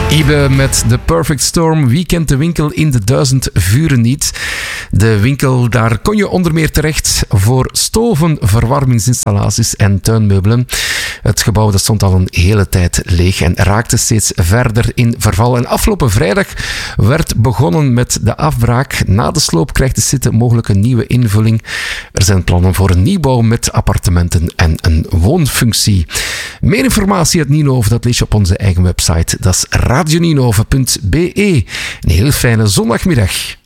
Ibe met The Perfect Storm. Wie kent de winkel in de 1000 Vuren niet? De winkel, daar kon je onder meer terecht voor stoven, verwarmingsinstallaties en tuinmeubelen. Het gebouw dat stond al een hele tijd leeg en raakte steeds verder in verval. En afgelopen vrijdag werd begonnen met de afbraak. Na de sloop krijgt de site mogelijk een nieuwe invulling. Er zijn plannen voor een nieuwbouw met appartementen en een woonfunctie. Meer informatie uit Ninove, dat lees je op onze eigen website. Dat is radioninove.be. Een heel fijne zondagmiddag.